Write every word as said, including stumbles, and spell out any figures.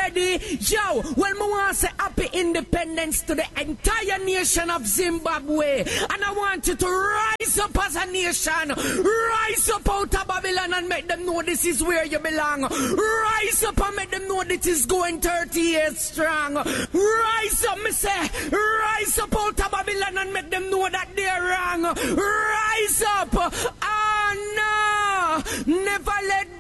ready? Yo, well, me want to say happy independence to the entire nation of Zimbabwe. And I want you to rise up as a nation. Rise up out of Babylon and make them know this is where you belong. Rise up and make them know this is going thirty years strong. Rise up, me say. Rise up out of Babylon and make them know that they're wrong. Rise up. Ah, no. Never let